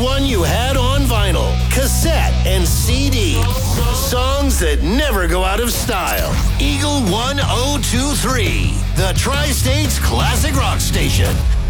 one you had on vinyl, cassette, and CD. Songs that never go out of style. Eagle 1023, the Tri-States Classic Rock Station.